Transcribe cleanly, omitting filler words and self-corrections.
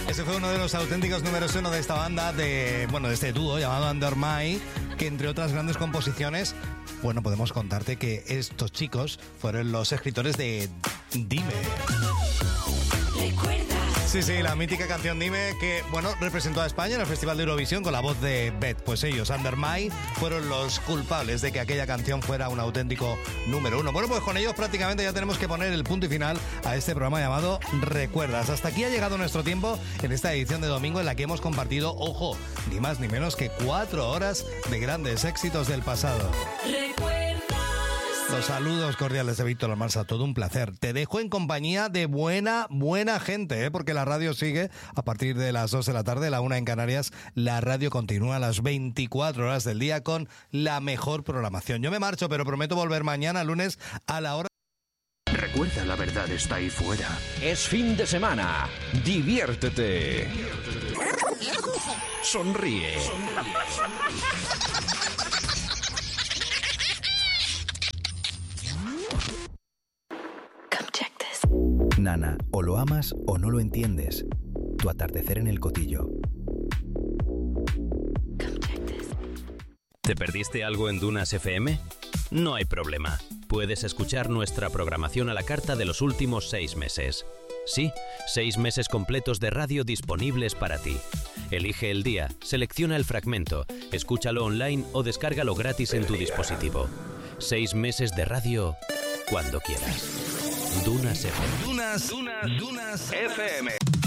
Ese fue uno de los auténticos números uno de esta banda, de este dúo llamado Under My, que entre otras grandes composiciones, podemos contarte que estos chicos fueron los escritores de Dime. Sí, la mítica canción Dime, que, representó a España en el Festival de Eurovisión con la voz de Beth. Pues ellos, Under My, fueron los culpables de que aquella canción fuera un auténtico número uno. Pues con ellos prácticamente ya tenemos que poner el punto y final a este programa llamado Recuerdas. Hasta aquí ha llegado nuestro tiempo en esta edición de domingo en la que hemos compartido, ojo, ni más ni menos que 4 horas de grandes éxitos del pasado. Los saludos cordiales de Víctor Almansa, todo un placer. Te dejo en compañía de buena gente, porque la radio sigue a partir de las 2 de la tarde, la 1 en Canarias. La radio continúa a las 24 horas del día con la mejor programación. Yo me marcho, pero prometo volver mañana, lunes, a la hora. Recuerda, la verdad está ahí fuera. Es fin de semana. Diviértete. Sonríe. Nana, o lo amas o no lo entiendes. Tu atardecer en el Cotillo. ¿Te perdiste algo en Dunas FM? No hay problema. Puedes escuchar nuestra programación a la carta de los últimos 6 meses. Sí, 6 meses completos de radio disponibles para ti. Elige el día, selecciona el fragmento, escúchalo online o descárgalo gratis en tu dispositivo. 6 meses de radio cuando quieras. Dunas FM. Dunas FM.